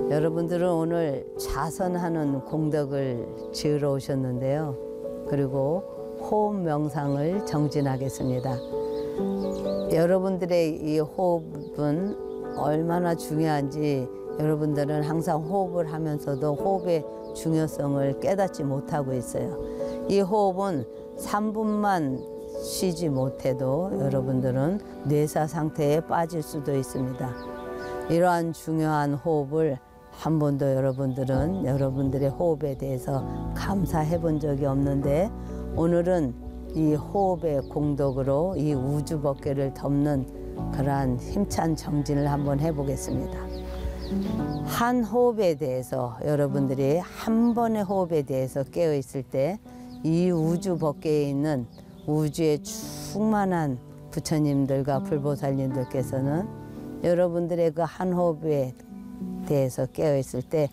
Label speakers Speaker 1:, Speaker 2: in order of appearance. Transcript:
Speaker 1: 여러분들은 오늘 자선하는 공덕을 지으러 오셨는데요. 그리고 호흡 명상을 정진하겠습니다. 여러분들의 이 호흡은 얼마나 중요한지 여러분들은 항상 호흡을 하면서도 호흡의 중요성을 깨닫지 못하고 있어요. 이 호흡은 3분만 쉬지 못해도 여러분들은 뇌사 상태에 빠질 수도 있습니다. 이러한 중요한 호흡을 한 번도 여러분들은 여러분들의 호흡에 대해서 감사해 본 적이 없는데, 오늘은 이 호흡의 공덕으로 이 우주 법계를 덮는 그러한 힘찬 정진을 한번 해보겠습니다. 한 호흡에 대해서 여러분들이 한 번의 호흡에 대해서 깨어 있을 때 이 우주 법계에 있는 우주의 충만한 부처님들과 불보살님들께서는 여러분들의 그 한 호흡에 대해서 깨어 있을 때